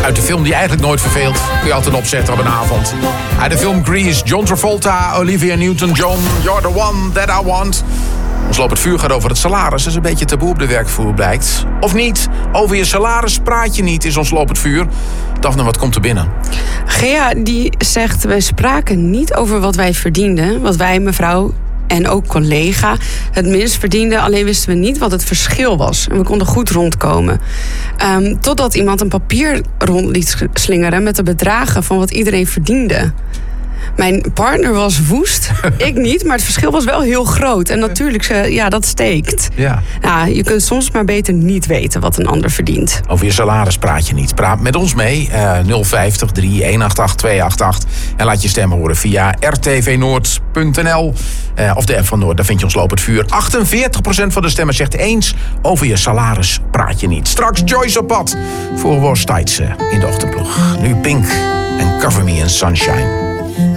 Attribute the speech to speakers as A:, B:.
A: Uit de film die eigenlijk nooit verveelt. Kun je altijd opzetten op een avond. Uit de film Grease, John Travolta, Olivia Newton-John, You're the one that I want. Ons Loop het Vuur gaat over het salaris. Dat is een beetje taboe op de werkvloer, blijkt. Of niet? Over je salaris praat je niet, is Ons Loop het Vuur. Daphne, wat komt er binnen?
B: Gea, die zegt, wij spraken niet over wat wij verdienden. Wat wij, mevrouw en ook collega, het minst verdienden. Alleen wisten we niet wat het verschil was. En we konden goed rondkomen. Totdat iemand een papier rond liet slingeren met de bedragen van wat iedereen verdiende. Mijn partner was woest, ik niet, maar het verschil was wel heel groot. En natuurlijk, dat steekt.
A: Ja.
B: Nou, je kunt soms maar beter niet weten wat een ander verdient.
A: Over je salaris praat je niet. Praat met ons mee, 050 3188 288. En laat je stem horen via rtvnoord.nl of de app van Noord. Daar vind je Ons Loop het Vuur. 48% van de stemmen zegt eens, over je salaris praat je niet. Straks Joyce op pad voor Worst Tijdse in de ochtendploeg. Nu Pink en Cover Me in Sunshine.